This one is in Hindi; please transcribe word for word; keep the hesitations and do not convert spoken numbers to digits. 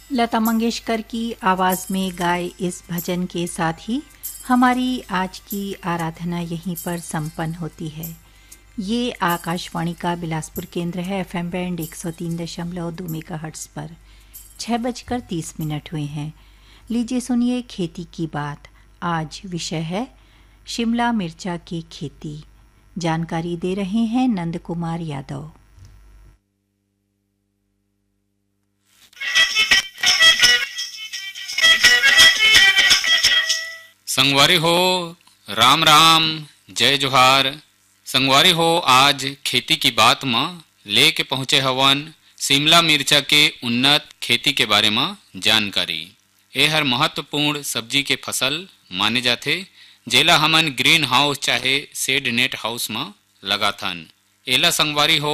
लता मंगेशकर की आवाज में गाए इस भजन के साथ ही हमारी आज की आराधना यहीं पर संपन्न होती है। ये आकाशवाणी का बिलासपुर केंद्र है। एफएम बैंड एक सौ तीन दशमलव दो मेगाहर्ट्ज पर छह बजकर तीस मिनट हुए हैं। लीजिए सुनिए खेती की बात। आज विषय है शिमला मिर्चा की खेती। जानकारी दे रहे हैं नंद कुमार यादव। संगवारी हो, राम राम, जय जोहार। संगवारी हो, आज खेती की बात में लेके पहुंचे हवन शिमला मिर्चा के उन्नत खेती के बारे में जानकारी। ये हर महत्वपूर्ण सब्जी के फसल माने जाथे, जेला हमन ग्रीन हाउस चाहे शेड नेट हाउस में लगाथन। एला संगवारी हो